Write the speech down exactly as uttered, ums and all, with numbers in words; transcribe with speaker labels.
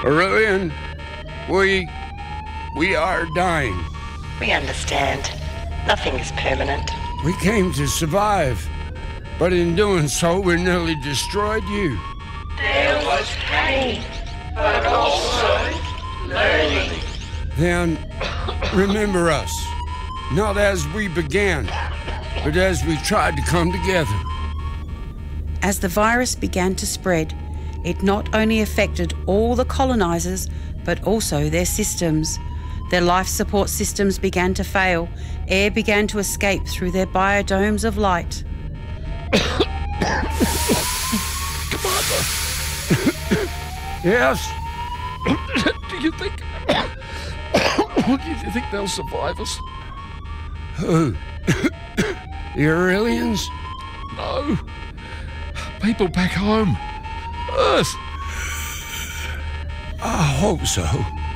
Speaker 1: Aurelian, we... we are dying.
Speaker 2: We understand. Nothing is permanent.
Speaker 1: We came to survive, but in doing so, we nearly destroyed you.
Speaker 2: There was pain, but also learning.
Speaker 1: Then, remember us, not as we began, but as we tried to come together.
Speaker 3: As the virus began to spread, it not only affected all the colonisers, but also their systems. Their life support systems began to fail. Air began to escape through their biodomes of light.
Speaker 4: Commander!
Speaker 1: Yes?
Speaker 4: Do you think... do you think they'll survive us?
Speaker 1: Who? The Aurelians?
Speaker 4: No. People back home. Earth.
Speaker 1: I hope so.